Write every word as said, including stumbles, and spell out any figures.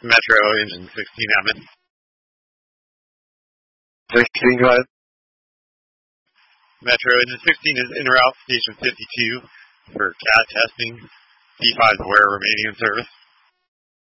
Metro Engine sixteen Admin. sixteen, go ahead. Metro Engine sixteen is en route Station fifty-two for C A D testing. P five is where remaining in service.